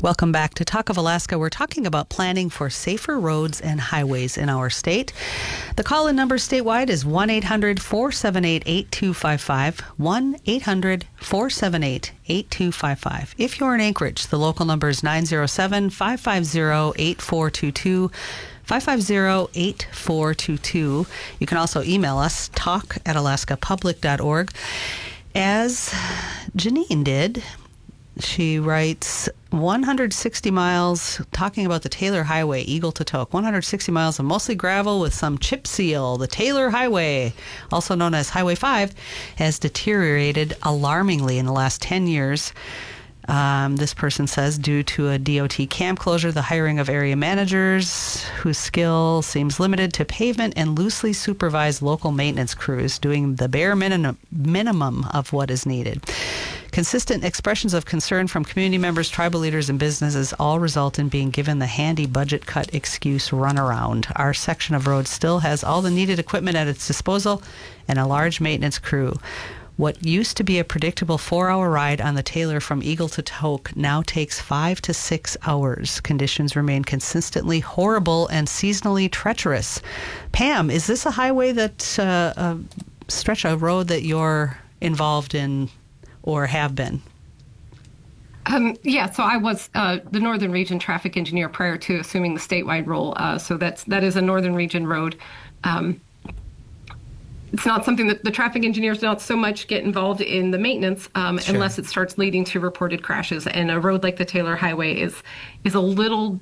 Welcome back to Talk of Alaska. We're talking about planning for safer roads and highways in our state. The call-in number statewide is 1-800-478-8255, 1-800-478-8255. If you're in Anchorage, the local number is 907-550-8422, 550-8422. You can also email us, talk@alaskapublic.org. As Janine did, she writes 160 miles, talking about the Taylor Highway, Eagle to Tok. 160 miles of mostly gravel with some chip seal. The Taylor Highway, also known as Highway 5, has deteriorated alarmingly in the last 10 years. This person says, due to a DOT camp closure, the hiring of area managers whose skill seems limited to pavement and loosely supervised local maintenance crews doing the bare minimum of what is needed. Consistent expressions of concern from community members, tribal leaders, and businesses all result in being given the handy budget cut excuse runaround. Our section of road still has all the needed equipment at its disposal and a large maintenance crew. What used to be a predictable 4-hour ride on the Taylor from Eagle to Tok now takes 5 to 6 hours. Conditions remain consistently horrible and seasonally treacherous. Pam, is this a highway that a stretch of road that you're involved in or have been? Yeah, so I was the Northern Region traffic engineer prior to assuming the statewide role. So that is a Northern Region road. It's not something that the traffic engineers don't so much get involved in the maintenance Sure. unless it starts leading to reported crashes. And a road like the Taylor Highway is a little.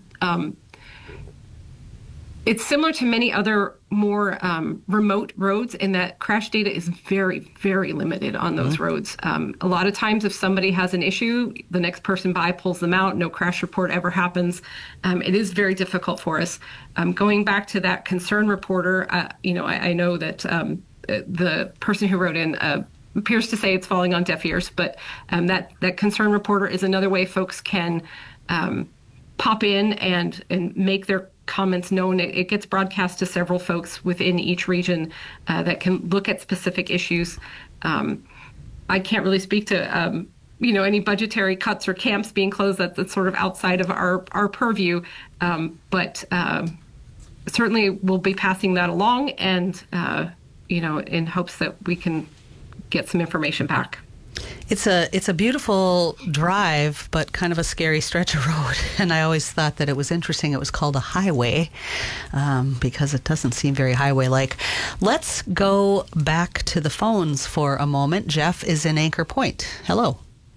It's similar to many other more remote roads in that crash data is very, very limited on those roads. A lot of times if somebody has an issue, the next person by pulls them out, no crash report ever happens. It is very difficult for us. Going back to that concern reporter, I know that the person who wrote in appears to say it's falling on deaf ears, but that concern reporter is another way folks can pop in and make their comments known. It gets broadcast to several folks within each region that can look at specific issues. I can't really speak to any budgetary cuts or camps being closed. That's sort of outside of our purview, but certainly we'll be passing that along and in hopes that we can get some information back. It's a beautiful drive, but kind of a scary stretch of road. And I always thought that it was interesting it was called a highway because it doesn't seem very highway-like. Let's go back to the phones for a moment. Jeff is in Anchor Point. Hello.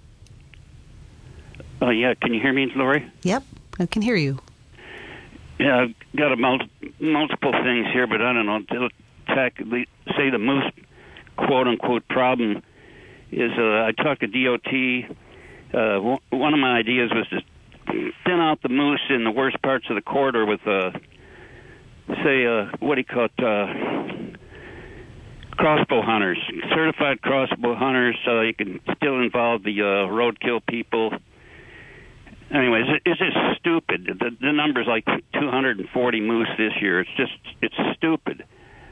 Oh, yeah. Can you hear me, Lori? Yep, I can hear you. Yeah, I've got multiple things here, but I don't know. Say the most quote-unquote problem is I talked to DOT. One of my ideas was to thin out the moose in the worst parts of the corridor with, what do you call it, crossbow hunters, certified crossbow hunters, so you can still involve the roadkill people. Anyways, it's just stupid. The number's like 240 moose this year. It's stupid.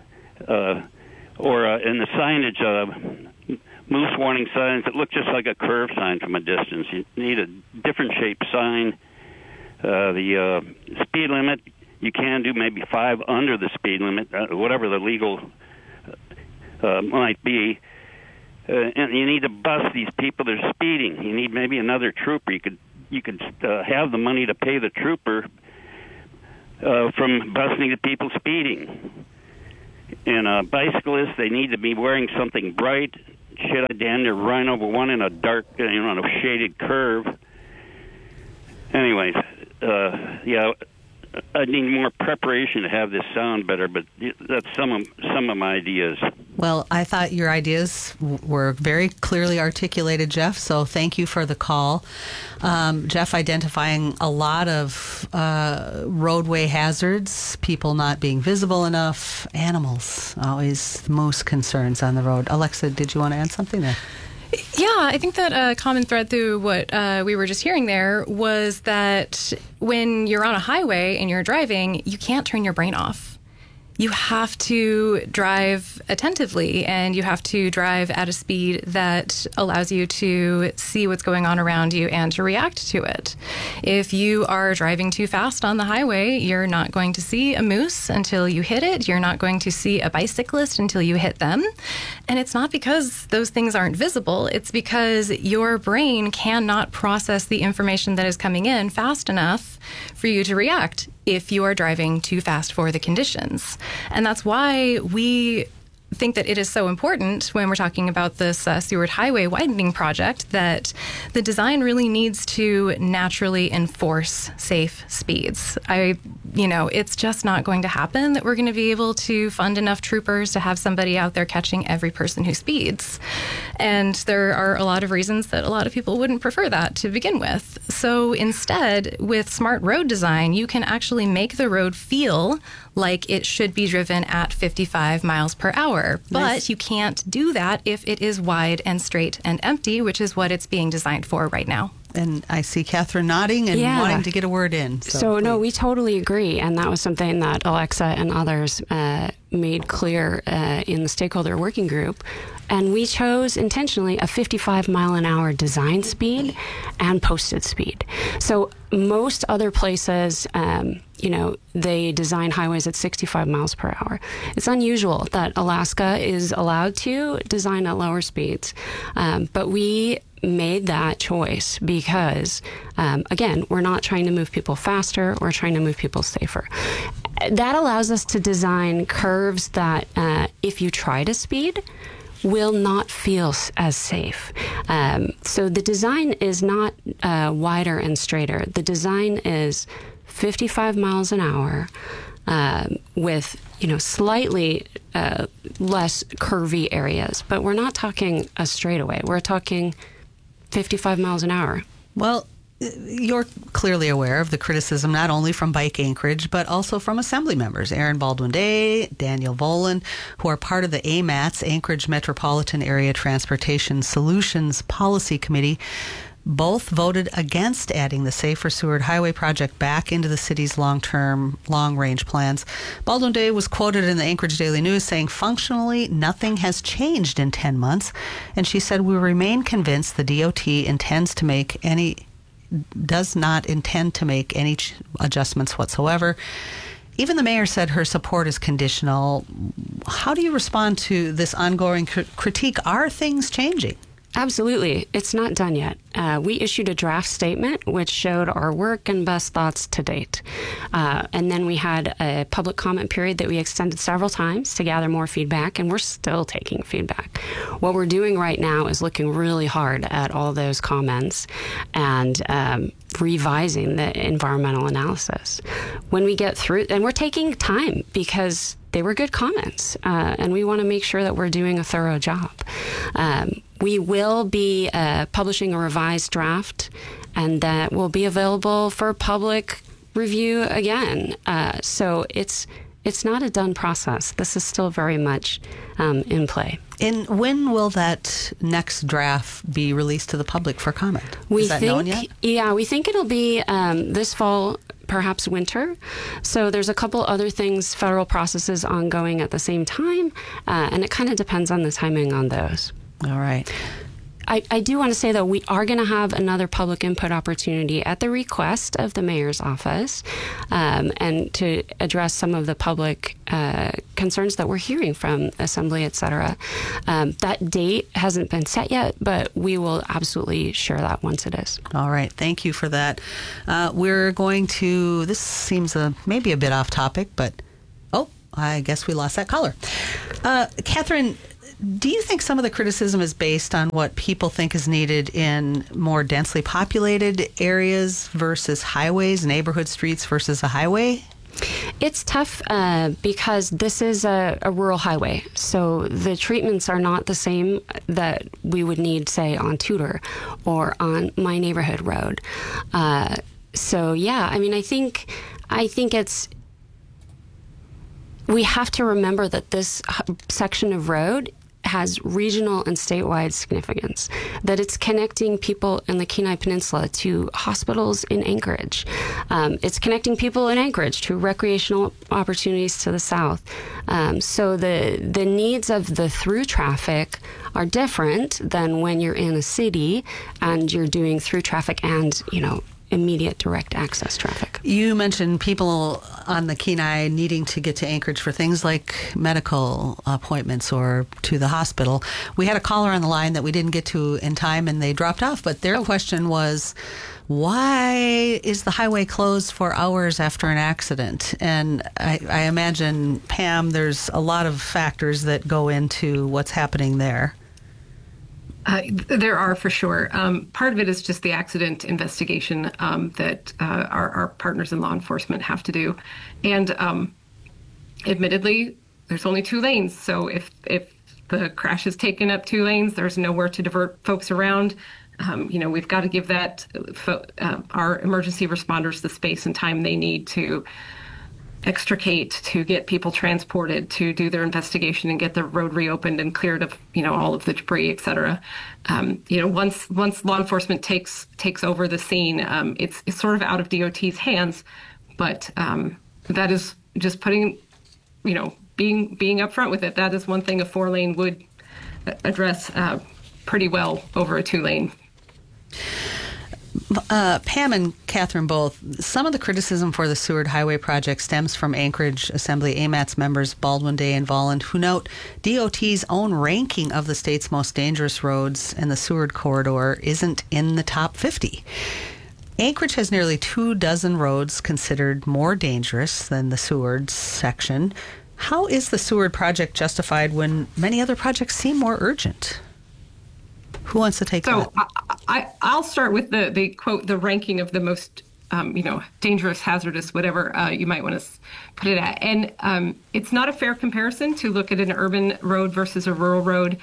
Or in the signage, moose warning signs that look just like a curve sign from a distance. You need a different shaped sign. The speed limit, you can do maybe 5 under the speed limit, whatever the legal might be. And you need to bust these people that are speeding. You need maybe another trooper. You could have the money to pay the trooper from busting the people speeding. And bicyclists, they need to be wearing something bright. Should I damn near run over one in a dark, on a shaded curve? Anyways, yeah, I need more preparation to have this sound better, but that's some of my ideas. Well, I thought your ideas were very clearly articulated, Jeff, so thank you for the call. Jeff identifying a lot of roadway hazards, people not being visible enough, animals, always the most concerns on the road. Alexa, did you want to add something there? Yeah, I think that a common thread through what we were just hearing there was that when you're on a highway and you're driving, you can't turn your brain off. you have to drive attentively, and you have to drive at a speed that allows you to see what's going on around you and to react to it. If you are driving too fast on the highway, you're not going to see a moose until you hit it. You're not going to see a bicyclist until you hit them. And it's not because those things aren't visible. It's because your brain cannot process the information that is coming in fast enough for you to react if you are driving too fast for the conditions. And that's why we think that it is so important when we're talking about this Seward Highway widening project that the design really needs to naturally enforce safe speeds. It's just not going to happen that we're going to be able to fund enough troopers to have somebody out there catching every person who speeds. And there are a lot of reasons that a lot of people wouldn't prefer that to begin with. So instead, with smart road design, you can actually make the road feel like it should be driven at 55 miles per hour. But you can't do that if it is wide and straight and empty, which is what it's being designed for right now. And I see Catherine nodding and wanting to get a word in. So no, we totally agree. And that was something that Alexa and others made clear in the stakeholder working group. And we chose intentionally a 55 mile an hour design speed and posted speed. So most other places, they design highways at 65 miles per hour. It's unusual that Alaska is allowed to design at lower speeds. But we made that choice because, again, we're not trying to move people faster, we're trying to move people safer. That allows us to design curves that, if you try to speed, will not feel as safe. So the design is not wider and straighter. The design is 55 miles an hour with slightly less curvy areas. But we're not talking a straightaway. We're talking 55 miles an hour. Well, you're clearly aware of the criticism not only from Bike Anchorage, but also from Assembly members, Aaron Baldwin-Day, Daniel Volan, who are part of the AMATS, Anchorage Metropolitan Area Transportation Solutions Policy Committee. Both voted against adding the Safer Seward Highway project back into the city's long-term, long-range plans. Baldwin-Day was quoted in the Anchorage Daily News saying, "Functionally, nothing has changed in 10 months." And she said, "We remain convinced the DOT does not intend to make any adjustments whatsoever." Even the mayor said her support is conditional. How do you respond to this ongoing critique? Are things changing? Absolutely. It's not done yet. We issued a draft statement which showed our work and best thoughts to date. And then we had a public comment period that we extended several times to gather more feedback, and we're still taking feedback. What we're doing right now is looking really hard at all those comments and revising the environmental analysis. When we get through, and we're taking time because they were good comments, and we want to make sure that we're doing a thorough job. We will be publishing a revised draft, and that will be available for public review again. So it's not a done process. This is still very much in play. And when will that next draft be released to the public for comment? Is that known yet? Yeah, we think it'll be this fall, perhaps winter. So there's a couple other things, federal processes ongoing at the same time, and it kind of depends on the timing on those. All right. I do want to say, though, we are going to have another public input opportunity at the request of the mayor's office, and to address some of the public concerns that we're hearing from Assembly, et cetera. That date hasn't been set yet, but we will absolutely share that once it is. All right. Thank you for that. We're going to, this seems maybe a bit off topic, but, I guess we lost that caller. Catherine, do you think some of the criticism is based on what people think is needed in more densely populated areas versus highways, neighborhood streets versus a highway? It's tough because this is a rural highway, so the treatments are not the same that we would need, say, on Tudor or on my neighborhood road. So yeah, I mean, I think it's, we have to remember that this section of road has regional and statewide significance, that it's connecting people in the Kenai Peninsula to hospitals in Anchorage. It's connecting people in Anchorage to recreational opportunities to the south. So the needs of the through traffic are different than when you're in a city and you're doing through traffic and, immediate direct access traffic. You mentioned people on the Kenai needing to get to Anchorage for things like medical appointments or to the hospital. We had a caller on the line that we didn't get to in time and they dropped off, but their question was, why is the highway closed for hours after an accident? And I imagine, Pam, there's a lot of factors that go into what's happening there. There are, for sure. Part of it is just the accident investigation that our partners in law enforcement have to do. And admittedly, there's only 2 lanes. So if the crash has taken up 2 lanes, there's nowhere to divert folks around. We've got to give that our emergency responders the space and time they need to extricate, to get people transported, to do their investigation and get the road reopened and cleared of, all of the debris, et cetera. Once law enforcement takes over the scene, it's sort of out of DOT's hands, but that is just putting, being upfront with it. That is one thing a 4-lane would address pretty well over a 2-lane. Pam and Catherine both, some of the criticism for the Seward Highway project stems from Anchorage Assembly AMATS members Baldwin Day and Volland, who note DOT's own ranking of the state's most dangerous roads and the Seward corridor isn't in the top 50. Anchorage has nearly 24 roads considered more dangerous than the Seward section. How is the Seward project justified when many other projects seem more urgent? Who wants to take that? I'll start with the quote, the ranking of the most, dangerous, hazardous, whatever you might want to put it at. And it's not a fair comparison to look at an urban road versus a rural road.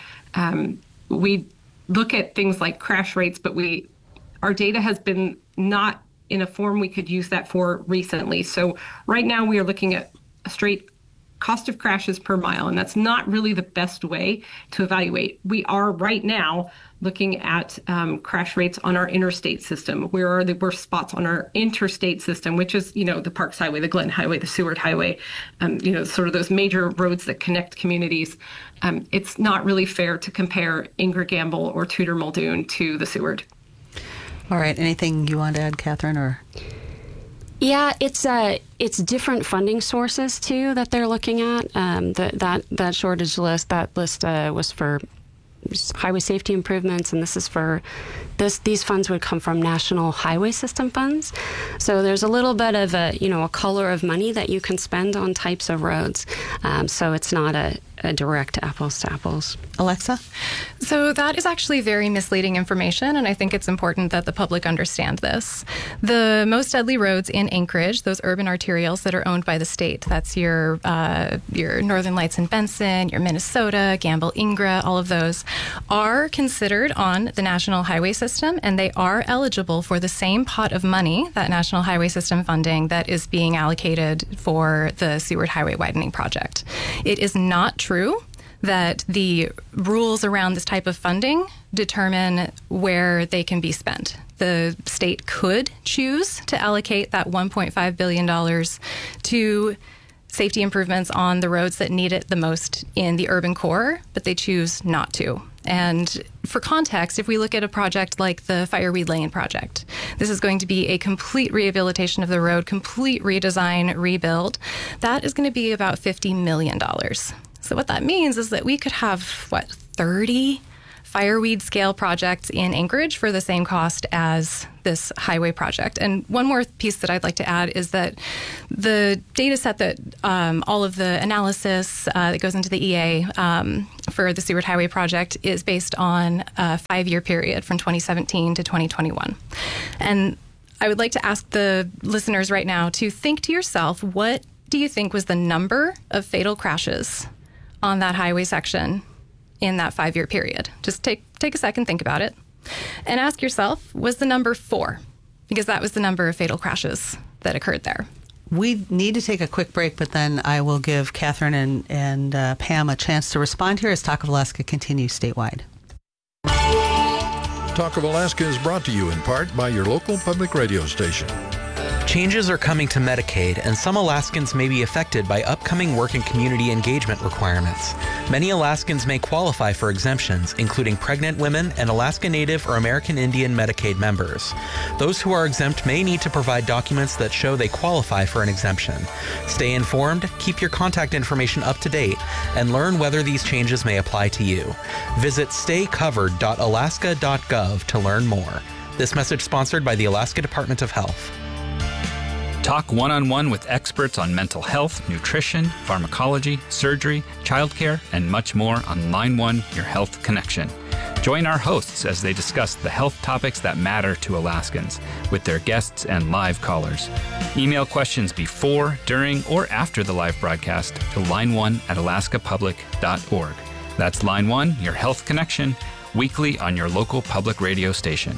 We look at things like crash rates, but our data has been not in a form we could use that for recently. So right now we are looking at a straight cost of crashes per mile, and that's not really the best way to evaluate. We are right now looking at crash rates on our interstate system. Where are the worst spots on our interstate system, which is, the Parks Highway, the Glen Highway, the Seward Highway, sort of those major roads that connect communities. It's not really fair to compare Ingrid Gamble or Tudor Muldoon to the Seward. All right. Anything you want to add, Catherine, or? Yeah, it's different funding sources too that they're looking at. That shortage list, that list was for highway safety improvements, and this is for these funds would come from National Highway System funds. So there's a little bit of a color of money that you can spend on types of roads. So it's not a direct apples to apples. Alexa? So that is actually very misleading information, and I think it's important that the public understand this. The most deadly roads in Anchorage, those urban arterials that are owned by the state, that's your Northern Lights in Benson, your Minnesota, Gamble, Ingra, all of those, are considered on the National Highway System, and they are eligible for the same pot of money, that National Highway System funding, that is being allocated for the Seward Highway Widening Project. It is not true that the rules around this type of funding determine where they can be spent. The state could choose to allocate that $1.5 billion to safety improvements on the roads that need it the most in the urban core, but they choose not to. And for context, if we look at a project like the Fireweed Lane project, this is going to be a complete rehabilitation of the road, complete redesign, rebuild. That is going to be about $50 million. So what that means is that we could have, 30 fireweed scale projects in Anchorage for the same cost as this highway project. And one more piece that I'd like to add is that the data set that all of the analysis that goes into the EA for the Seward Highway project is based on a 5-year period from 2017 to 2021. And I would like to ask the listeners right now to think to yourself, what do you think was the number of fatal crashes on that highway section in that 5-year period? Just take a second, think about it, and ask yourself, was the number 4? Because that was the number of fatal crashes that occurred there. We need to take a quick break, but then I will give Catherine and Pam a chance to respond here as Talk of Alaska continues statewide. Talk of Alaska is brought to you in part by your local public radio station. Changes are coming to Medicaid, and some Alaskans may be affected by upcoming work and community engagement requirements. Many Alaskans may qualify for exemptions, including pregnant women and Alaska Native or American Indian Medicaid members. Those who are exempt may need to provide documents that show they qualify for an exemption. Stay informed, keep your contact information up to date, and learn whether these changes may apply to you. Visit staycovered.alaska.gov to learn more. This message sponsored by the Alaska Department of Health. Talk one-on-one with experts on mental health, nutrition, pharmacology, surgery, childcare, and much more on Line 1, Your Health Connection. Join our hosts as they discuss the health topics that matter to Alaskans with their guests and live callers. Email questions before, during, or after the live broadcast to line1@alaskapublic.org. That's Line 1, Your Health Connection, weekly on your local public radio station.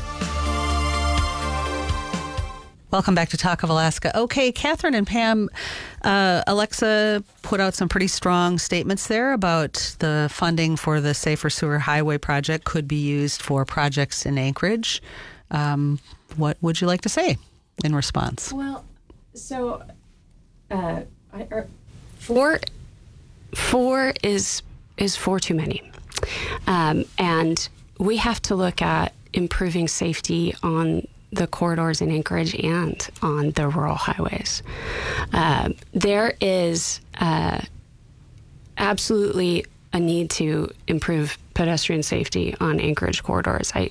Welcome back to Talk of Alaska. Okay, Catherine and Pam, Alexa put out some pretty strong statements there about the funding for the Safer Sewer Highway project could be used for projects in Anchorage. What would you like to say in response? Well, so four is four too many, and we have to look at improving safety on the corridors in Anchorage and on the rural highways. There is absolutely a need to improve pedestrian safety on Anchorage corridors. I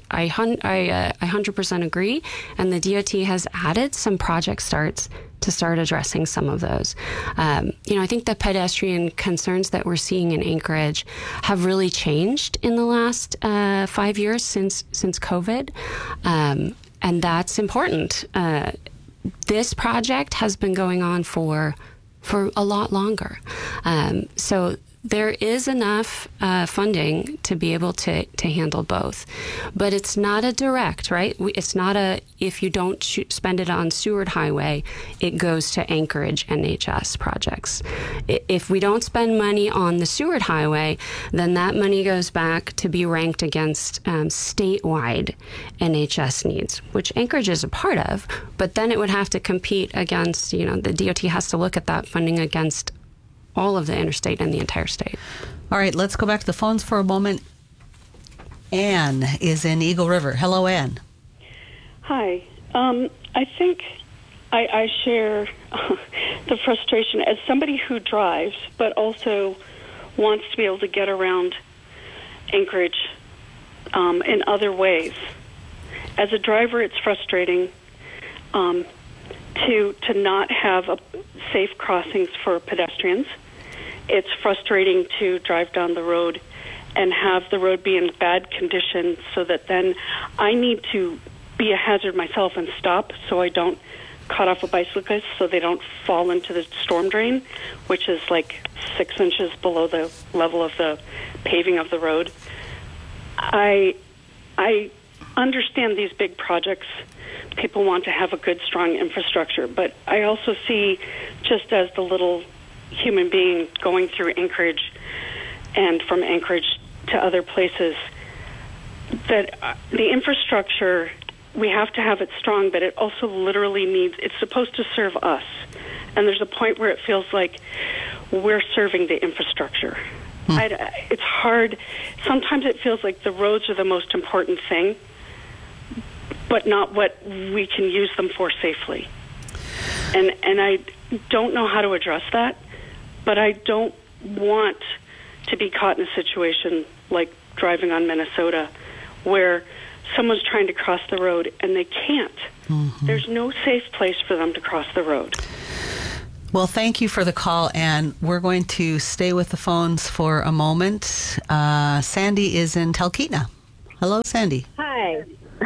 100% agree, and the DOT has added some project starts to start addressing some of those. I think the pedestrian concerns that we're seeing in Anchorage have really changed in the last 5 years since COVID. And that's important. This project has been going on for a lot longer. So there is enough funding to be able to handle both. But it's not a direct, right? It's not a, if you don't spend it on Seward Highway, it goes to Anchorage NHS projects. If we don't spend money on the Seward Highway, then that money goes back to be ranked against statewide NHS needs, which Anchorage is a part of, but then it would have to compete against, the DOT has to look at that funding against all of the interstate and the entire state. All right, let's go back to the phones for a moment. Anne is in Eagle River. Hello, Anne. Hi. I think I share the frustration as somebody who drives, but also wants to be able to get around Anchorage in other ways. As a driver, it's frustrating to not have safe crossings for pedestrians. It's frustrating to drive down the road and have the road be in bad condition so that then I need to be a hazard myself and stop so I don't cut off a bicyclist so they don't fall into the storm drain, which is like 6 inches below the level of the paving of the road. I understand these big projects. People want to have a good, strong infrastructure, but I also see, just as the little human being going through Anchorage and from Anchorage to other places, that the infrastructure, we have to have it strong, but it also literally it's supposed to serve us. And there's a point where it feels like we're serving the infrastructure. It's hard. Sometimes it feels like the roads are the most important thing, but not what we can use them for safely. And I don't know how to address that, but I don't want to be caught in a situation like driving on Minnesota where someone's trying to cross the road and they can't. Mm-hmm. There's no safe place for them to cross the road. Well, thank you for the call, and we're going to stay with the phones for a moment. Sandy is in Talkeetna. Hello, Sandy. Hi.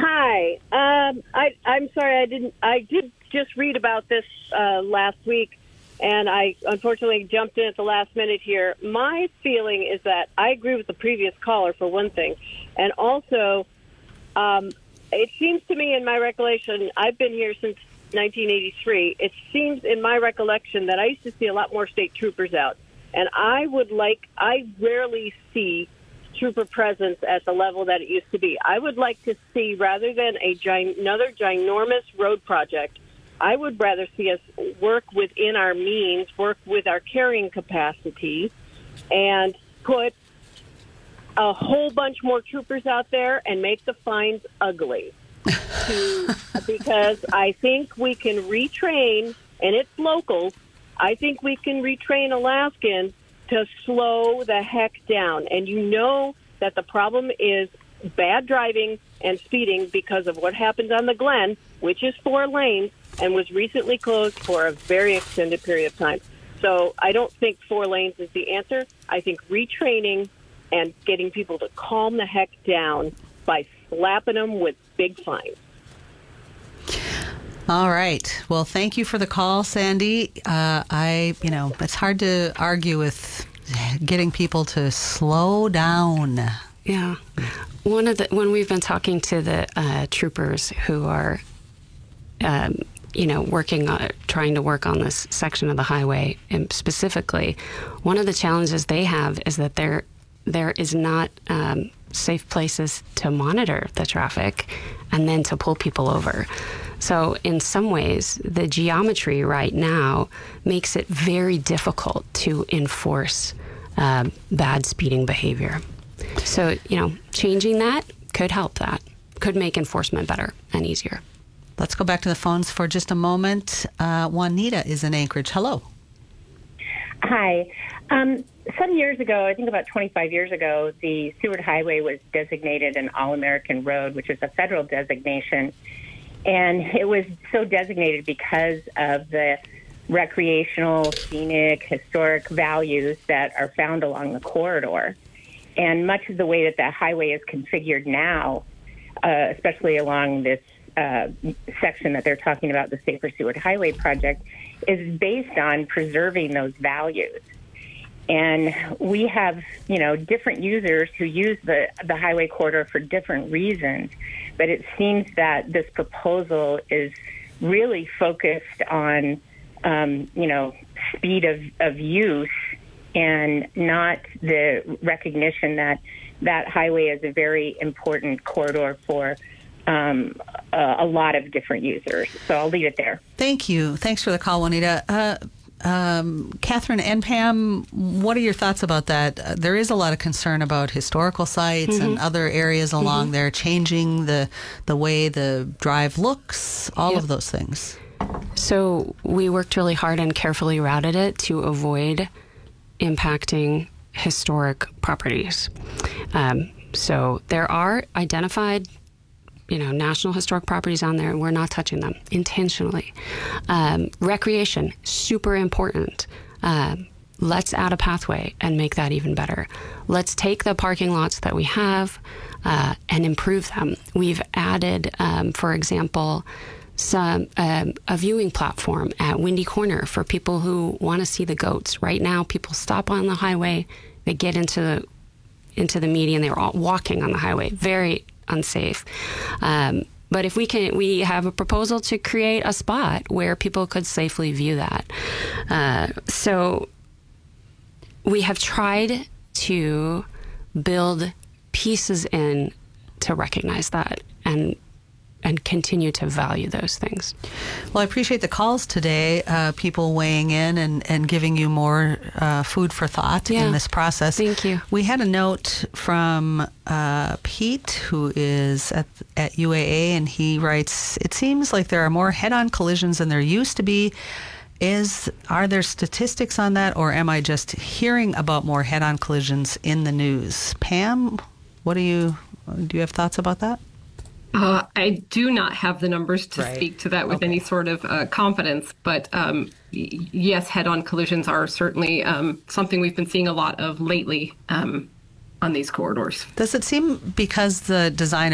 I'm sorry, I did just read about this last week, and I unfortunately jumped in at the last minute here. My feeling is that I agree with the previous caller, for one thing, and also it seems to me, in my recollection, I've been here since 1983, it seems in my recollection that I used to see a lot more state troopers out. And I rarely see trooper presence at the level that it used to be. I would like to see, rather than another ginormous road project, I would rather see us work within our means, work with our carrying capacity, and put a whole bunch more troopers out there and make the fines ugly. Because I think we can retrain, and it's local, I think we can retrain Alaskans to slow the heck down. And you know that the problem is bad driving and speeding because of what happened on the Glen, which is 4 lanes and was recently closed for a very extended period of time. So I don't think 4 lanes is the answer. I think retraining and getting people to calm the heck down by slapping them with big fines. All right. Well, thank you for the call, Sandy. It's hard to argue with getting people to slow down. Yeah. When we've been talking to the troopers who are, trying to work on this section of the highway, and specifically, one of the challenges they have is that there is not safe places to monitor the traffic and then to pull people over. So in some ways, the geometry right now makes it very difficult to enforce bad speeding behavior. So, changing that could help that, could make enforcement better and easier. Let's go back to the phones for just a moment. Juanita is in Anchorage. Hello. Hi. Some years ago, I think about 25 years ago, the Seward Highway was designated an All-American Road, which is a federal designation. And it was so designated because of the recreational, scenic, historic values that are found along the corridor. And much of the way that the highway is configured now, especially along this section that they're talking about, the Safer Seward Highway project, is based on preserving those values. And we have, different users who use the highway corridor for different reasons. But it seems that this proposal is really focused on, speed of use and not the recognition that that highway is a very important corridor for a lot of different users. So I'll leave it there. Thank you. Thanks for the call, Juanita. Catherine and Pam, what are your thoughts about that? There is a lot of concern about historical sites and other areas along there changing the way the drive looks, all of those things. So we worked really hard and carefully routed it to avoid impacting historic properties. So there are identified national historic properties on there. We're not touching them intentionally. Recreation, super important. Let's add a pathway and make that even better. Let's take the parking lots that we have and improve them. We've added, for example, a viewing platform at Windy Corner for people who want to see the goats. Right now, people stop on the highway, they get into the median, they're all walking on the highway. Very unsafe. But if we have a proposal to create a spot where people could safely view that. So we have tried to build pieces in to recognize that and continue to value those things. Well, I appreciate the calls today, people weighing in and giving you more food for thought in this process. Thank you. We had a note from Pete, who is at UAA, and he writes, "It seems like there are more head-on collisions than there used to be. Are there statistics on that, or am I just hearing about more head-on collisions in the news?" Pam, do you have thoughts about that? I do not have the numbers to speak to that with any sort of confidence, but yes, head-on collisions are certainly something we've been seeing a lot of lately on these corridors. Does it seem because the design